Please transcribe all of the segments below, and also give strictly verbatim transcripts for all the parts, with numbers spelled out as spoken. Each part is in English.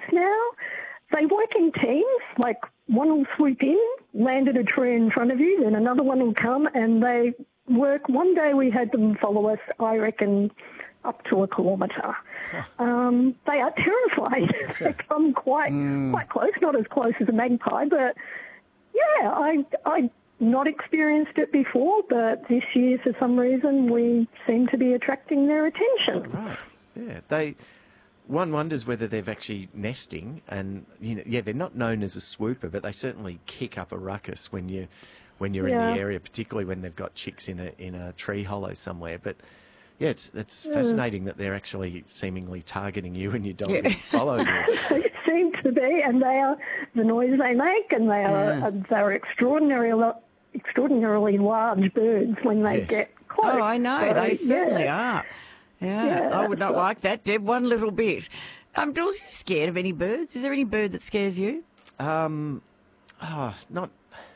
now. They work in teams, like one will swoop in, land at a tree in front of you, then another one will come, and they work. One day we had them follow us, I reckon, up to a kilometre. Huh. Um, they are terrifying. They come quite mm. quite close, not as close as a magpie, but yeah, I I not experienced it before, but this year for some reason we seem to be attracting their attention. Oh, right. Yeah, they. One wonders whether they're actually nesting, and you know, yeah, they're not known as a swooper, but they certainly kick up a ruckus when you when you're yeah. in the area, particularly when they've got chicks in a in a tree hollow somewhere. But yeah, it's it's mm. fascinating that they're actually seemingly targeting you and your dog yeah. and following you. They seem to be, and they are the noise they make, and they are yeah. uh, they're extraordinarily extraordinarily large birds when they yes. get close. Oh, I know, so, they certainly yeah. are. Yeah, yeah, I would not like that, Deb, one little bit. Um, Jules, are you scared of any birds? Is there any bird that scares you? Um, oh, not...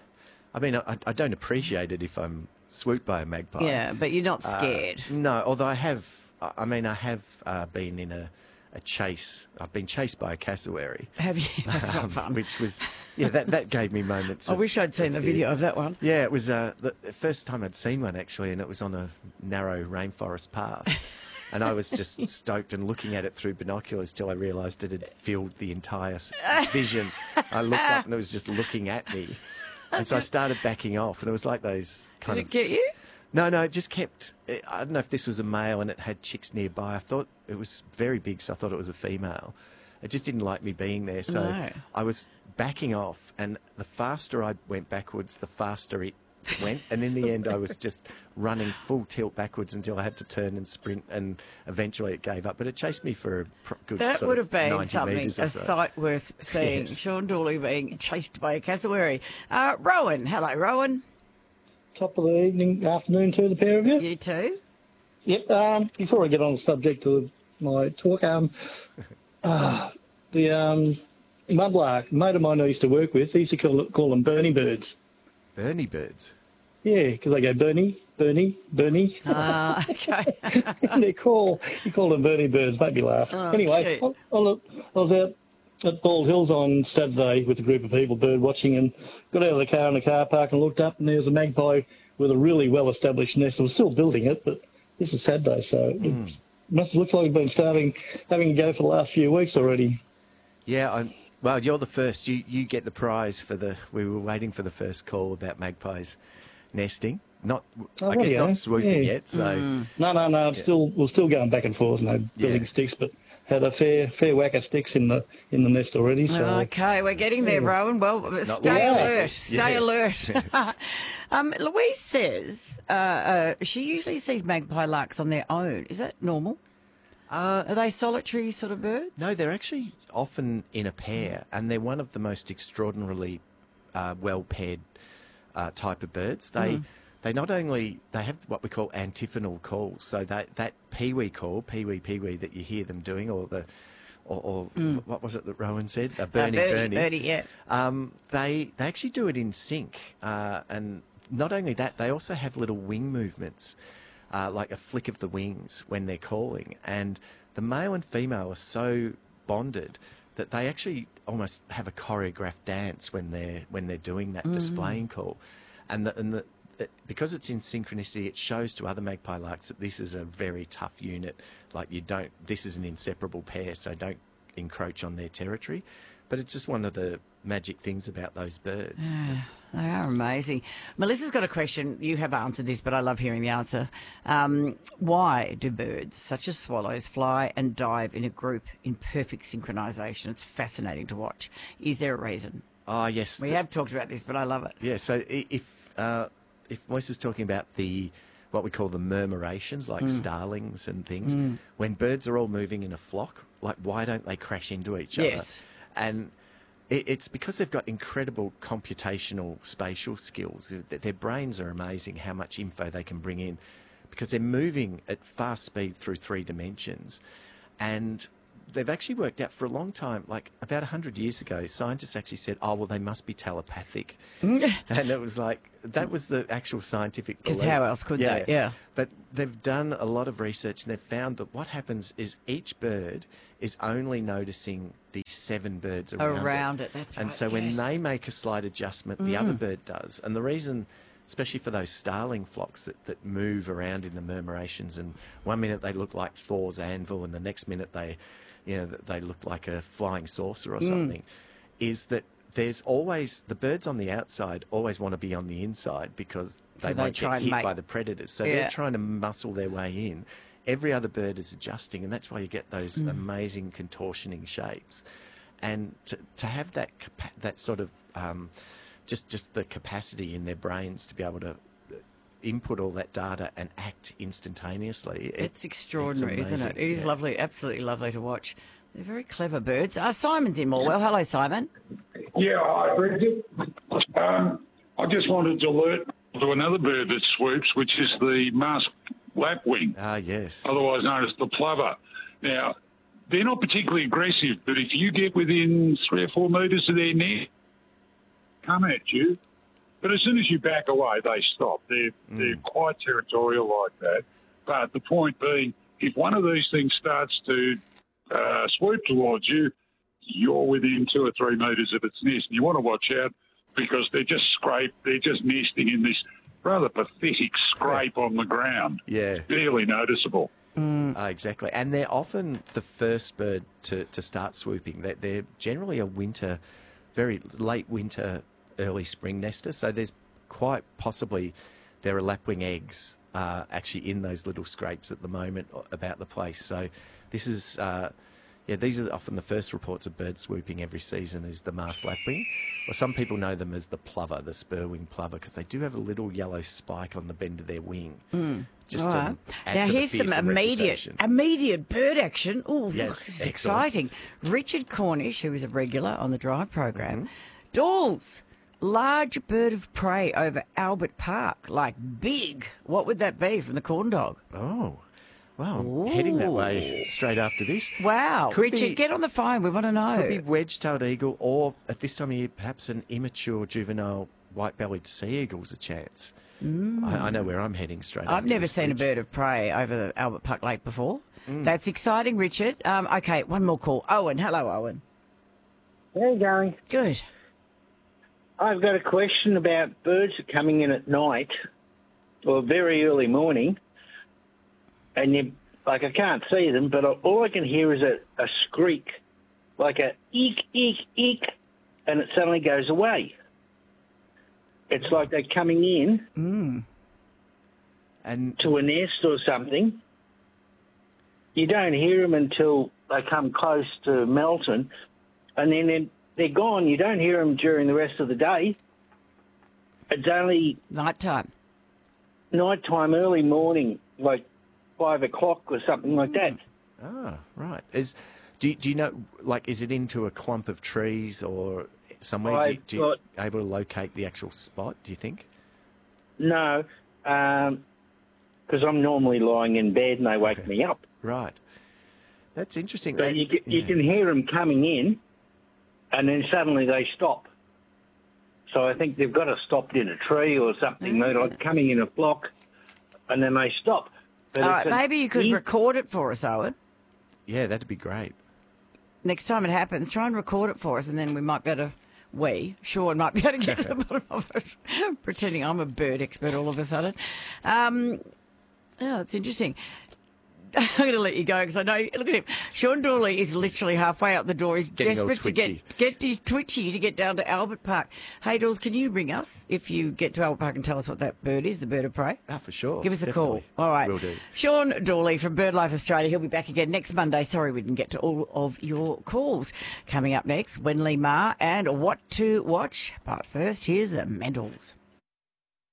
I mean, I, I don't appreciate it if I'm swooped by a magpie. Yeah, but you're not scared. Uh, no, although I have... I mean, I have uh, been in a, a chase. I've been chased by a cassowary. Have you? That's not um, fun. Which was... Yeah, that, that gave me moments I of, wish I'd seen the video of that one. Yeah, it was uh, the first time I'd seen one, actually, and it was on a narrow rainforest path. And I was just stoked and looking at it through binoculars till I realised it had filled the entire vision. I looked up and it was just looking at me. And so I started backing off, and it was like those kind Did of... it get you? No, no, it just kept... I don't know if this was a male and it had chicks nearby. I thought it was very big, so I thought it was a female. It just didn't like me being there. So no. I was backing off, and the faster I went backwards, the faster it went, and in the end I was just running full tilt backwards until I had to turn and sprint, and eventually it gave up. But it chased me for a pr- good that sort would of have been ninety something, metres or a so. sight worth seeing. Yes. Sean Dooley being chased by a cassowary. Uh, Rowan, hello, Rowan. Top of the evening, afternoon to the pair of you. You too. Yep. Um, before I get on the subject of my talk, um, uh, the um, mudlark, a mate of mine I used to work with, he used to call, call them Bernie birds. Bernie birds? Yeah, because they go Bernie, Bernie, Bernie. Ah, okay. And they call, you call them Bernie birds, made me laugh. Oh, anyway, I, I, look, I was out at Bald Hills on Saturday with a group of people bird watching, and got out of the car in the car park and looked up, and there was a magpie with a really well-established nest. I was still building it, but this is Saturday, so mm. it must look like we've been starting, having a go for the last few weeks already. Yeah, I'm, well, you're the first. You you get the prize for the... We were waiting for the first call about magpies nesting. Not, oh, I guess yeah. not swooping yeah. yet, so... Mm. No, no, no, it's yeah. still, we're still going back and forth, no building yeah. sticks, but had a fair fair whack of sticks in the in the nest already. So. Okay, we're getting there, Rowan. Well, stay alert, stay yes. alert. um, Louise says uh, uh, she usually sees magpie larks on their own. Is that normal? Uh, Are they solitary sort of birds? No, they're actually often in a pair, and they're one of the most extraordinarily uh, well-paired uh, type of birds. They... Mm. They not only, they have what we call antiphonal calls, so that, that peewee call, peewee, peewee, that you hear them doing, or the, or, or mm. what was it that Rowan said? Uh, Bernie, uh, Bernie, Bernie. Bernie, yeah. Um, they, they actually do it in sync, uh, and not only that, they also have little wing movements, uh, like a flick of the wings when they're calling, and the male and female are so bonded that they actually almost have a choreographed dance when they're, when they're doing that mm. displaying call. And the, and the, because it's in synchronicity, it shows to other magpie larks that this is a very tough unit. Like you don't, this is an inseparable pair, so don't encroach on their territory. But it's just one of the magic things about those birds. Yeah, they are amazing. Melissa's got a question. You have answered this, but I love hearing the answer. Um, why do birds, such as swallows, fly and dive in a group in perfect synchronisation? It's fascinating to watch. Is there a reason? Oh, yes. We the, have talked about this, but I love it. Yeah, so if... Uh, If Moise is talking about the what we call the murmurations, like mm. starlings and things, mm. when birds are all moving in a flock, like why don't they crash into each other? Yes. And it, it's because they've got incredible computational spatial skills. Their brains are amazing how much info they can bring in because they're moving at fast speed through three dimensions. And they've actually worked out for a long time, like about one hundred years ago, scientists actually said, oh, well, they must be telepathic. And it was like, that was the actual scientific belief. Because how else could yeah. they? Yeah. But they've done a lot of research and they've found that what happens is each bird is only noticing the seven birds around, Around it, that's And right, so when yes. they make a slight adjustment, the other bird does. And the reason, especially for those starling flocks that, that move around in the murmurations, and one minute they look like Thor's anvil, and the next minute they, you know, they look like a flying saucer or something, is that there's always, the birds on the outside always want to be on the inside because they So they won't try get and hit make- by the predators. So Yeah. they're trying to muscle their way in. Every other bird is adjusting, and that's why you get those Mm. amazing contortioning shapes. And to, to have that capa- that sort of um, just just the capacity in their brains to be able to input all that data and act instantaneously. It, It's extraordinary, it's isn't it? amazing, It is yeah. lovely, absolutely lovely to watch. They're very clever birds. Uh, Simon's in Morwell. Hello, Simon. Yeah, hi, Bridget. Um, I just wanted to alert to another bird that swoops, which is the masked lapwing, Ah, yes. otherwise known as the plover. Now, they're not particularly aggressive, but if you get within three or four metres of their nest, come at you. But as soon as you back away, they stop. They're, they're quite territorial like that. But the point being, if one of these things starts to uh, swoop towards you, you're within two or three metres of its nest. And you want to watch out because they're just scrape, they're just nesting in this rather pathetic scrape on the ground. Yeah. Barely noticeable. Ah, exactly. And they're often the first bird to, to start swooping. They're, they're generally a winter, very late winter, early spring nester. So there's quite possibly, there are lapwing eggs uh, actually in those little scrapes at the moment about the place. So this is, uh, yeah, these are often the first reports of birds swooping every season is the masked lapwing. Or some people know them as the plover, the spur-wing plover, because they do have a little yellow spike on the bend of their wing. Just All to right. add Now, to the here's some fearsome immediate, reputation. immediate bird action. Oh, Yes, this is excellent. exciting. Richard Cornish, who is a regular on the Drive program, Mm-hmm. Dawes, large bird of prey over Albert Park, like big. What would that be from the corn dog? Oh, well, I'm heading that way straight after this. Wow. Could Richard, be- get on the phone. We want to know. Could be wedge-tailed eagle, or at this time of year, perhaps an immature juvenile white-bellied sea eagle's a chance. I, I know where I'm heading straight I've after never this, seen a Bridge. bird of prey over the Albert Park Lake before. Mm. That's exciting, Richard. Um, okay, one more call. Owen. Hello, Owen. How you going? Good. I've got a question about birds coming in at night or very early morning, and you, like I can't see them, but all I can hear is a, a skreek, like a eek, eek, eek, and it suddenly goes away. It's like they're coming in Mm. And to a nest or something. You don't hear them until they come close to Melton, and then they're, they're gone. You don't hear them during the rest of the day. It's only Nighttime. nighttime, early morning, like five o'clock or something like that. ah, right. Is do you, do you know? Like, is it into a clump of trees or somewhere? Do you, I've do you got- able to locate the actual spot? Do you think? No, because I'm normally lying in bed and they wake me up. Right. That's interesting. So That- you, can- you yeah. can hear them coming in, and then suddenly they stop. So I think they've got to stop in a tree or something. They're like coming in a flock, and then they stop. But All it's right, an maybe you could eek- record it for us, Owen. Yeah, that'd be great. Next time it happens, try and record it for us, and then we might be able to, we, Sean might be able to get to the bottom of it, pretending I'm a bird expert all of a sudden. Um, oh, it's interesting. I'm going to let you go because I know, look at him. Sean Dawley is literally halfway out the door. He's Getting all desperate to twitchy. get, get his twitchy to get down to Albert Park. Hey, Dawes, can you ring us if you get to Albert Park and tell us what that bird is, the bird of prey? Ah, for sure. Give us a Definitely. call. All right. Will do. Sean Dawley from BirdLife Australia. He'll be back again next Monday. Sorry we didn't get to all of your calls. Coming up next, Wenley Ma and What to Watch. But first, here's the Mendels.